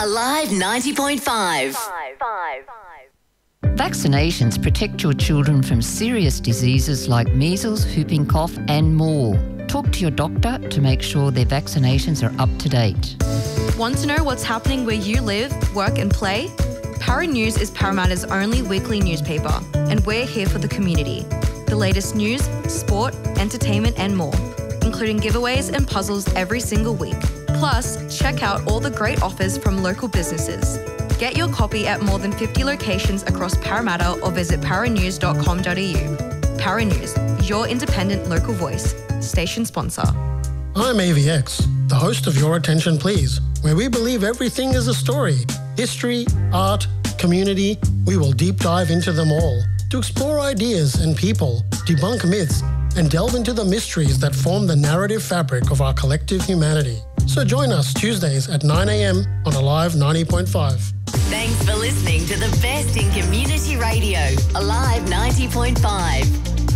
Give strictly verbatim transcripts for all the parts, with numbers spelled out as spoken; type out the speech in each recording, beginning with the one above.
Alive ninety point five. Vaccinations protect your children from serious diseases like measles, whooping cough and more. Talk to your doctor to make sure their vaccinations are up to date. Want to know what's happening where you live, work and play? Para News is Parramatta's only weekly newspaper, and we're here for the community. The latest news, sport, entertainment and more, including giveaways and puzzles every single week. Plus, check out all the great offers from local businesses. Get your copy at more than fifty locations across Parramatta or visit paranews dot com dot a u. Para News, your independent local voice. Station sponsor. I'm A V X, the host of Your Attention Please, where we believe everything is a story. History, art, community, we will deep dive into them all to explore ideas and people, debunk myths, and delve into the mysteries that form the narrative fabric of our collective humanity. So join us Tuesdays at nine a m on Alive ninety point five. Thanks for listening to the best in community radio, Alive ninety point five.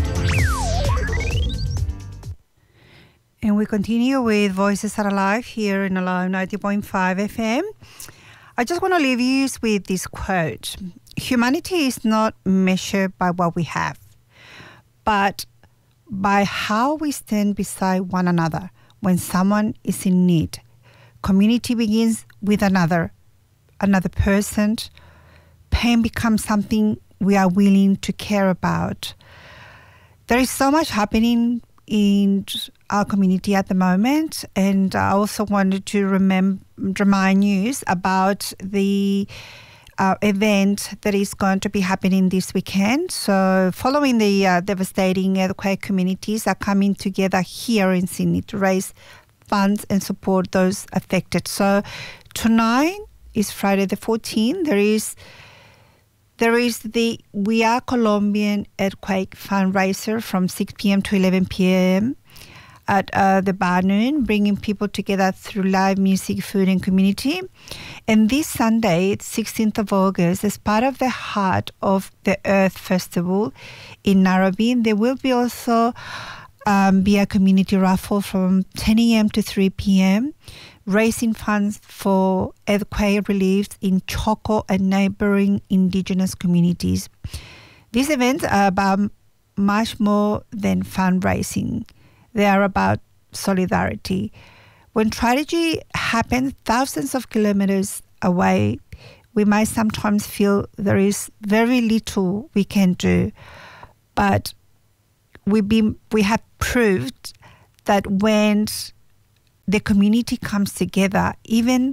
And we continue with Voices Are Alive here in Alive ninety point five F M. I just want to leave you with this quote. Humanity is not measured by what we have, but by how we stand beside one another when someone is in need. Community begins with another, another person. Pain becomes something we are willing to care about. There is so much happening in our community at the moment, and I also wanted to remem- remind you about the uh, event that is going to be happening this weekend. So following the uh, devastating earthquake, communities are coming together here in Sydney to raise funds and support those affected. So tonight is Friday the fourteenth. There is There is the We Are Colombian Earthquake fundraiser from six p m to eleven p m at uh, the Bar Noon, bringing people together through live music, food and community. And this Sunday, sixteenth of August, as part of the Heart of the Earth Festival in Narrabeen, there will be also um, be a community raffle from ten a m to three p m, raising funds for earthquake relief in Choco and neighbouring Indigenous communities. These events are about much more than fundraising. They are about solidarity. When tragedy happens thousands of kilometres away, we might sometimes feel there is very little we can do. But we've been, we have proved that when the community comes together, even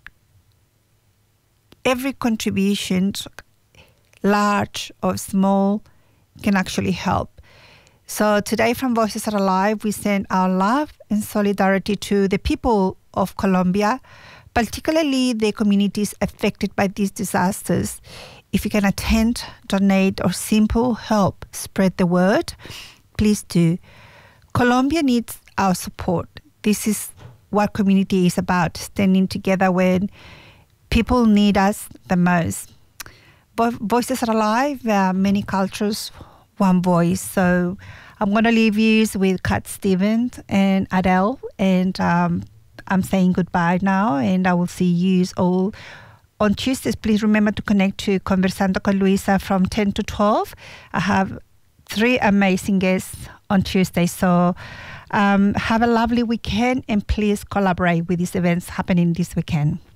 every contribution, large or small, can actually help. So today from Voices Are Alive, we send our love and solidarity to the people of Colombia, particularly the communities affected by these disasters. If you can attend, donate, or simple help spread the word, please do. Colombia needs our support. This is what community is about, standing together when people need us the most. Vo- Voices Are Alive, uh, many cultures, one voice. So I'm going to leave you with Cat Stevens and Adele, and um, I'm saying goodbye now, and I will see you all on Tuesdays. Please remember to connect to Conversando con Luisa from ten to twelve. I have three amazing guests on Tuesday, so um, have a lovely weekend, and please collaborate with these events happening this weekend.